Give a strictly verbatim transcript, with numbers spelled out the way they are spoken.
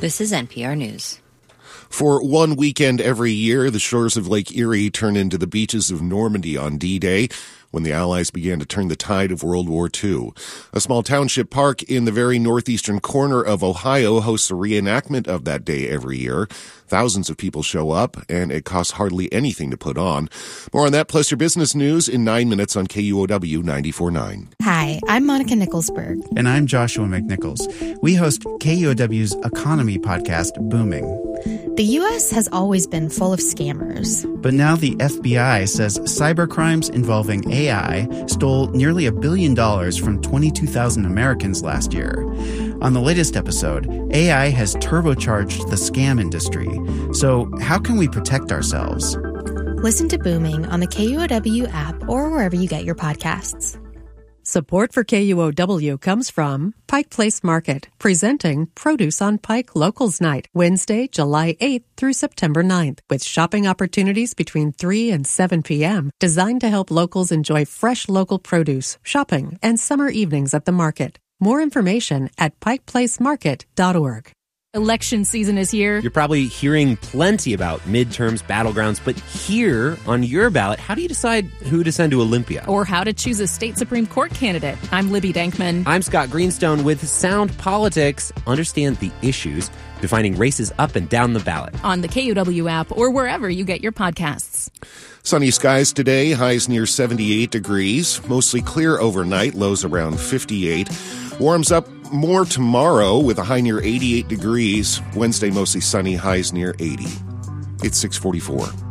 This is N P R News. For one weekend every year, the shores of Lake Erie turn into the beaches of Normandy on D-Day, when the Allies began to turn the tide of World War Two. A small township park in the very northeastern corner of Ohio hosts a reenactment of that day every year. Thousands of people show up, and it costs hardly anything to put on. More on that, plus your business news in nine minutes on K U O W ninety-four point nine. Hi, I'm Monica Nicholsberg. And I'm Joshua McNichols. We host K U O W's economy podcast, Booming. The U S has always been full of scammers. But now the F B I says cybercrimes involving A I stole nearly a billion dollars from twenty-two thousand Americans last year. On the latest episode, A I has turbocharged the scam industry. So how can we protect ourselves? Listen to Booming on the K U O W app or wherever you get your podcasts. Support for K U O W comes from Pike Place Market, presenting Produce on Pike Locals Night, Wednesday, July eighth through September ninth, with shopping opportunities between three and seven p.m., designed to help locals enjoy fresh local produce, shopping, and summer evenings at the market. More information at pike place market dot org. Election season is here. You're probably hearing plenty about midterms, battlegrounds, but here on your ballot, how do you decide who to send to Olympia? Or how to choose a state Supreme Court candidate. I'm Libby Dankman. I'm Scott Greenstone with Sound Politics. Understand the issues, defining races up and down the ballot. On the K U W app or wherever you get your podcasts. Sunny skies today, highs near seventy-eight degrees. Mostly clear overnight, lows around fifty-eight. Warms up more tomorrow with a high near eighty-eight degrees. Wednesday, mostly sunny, highs near eighty. It's six forty-four.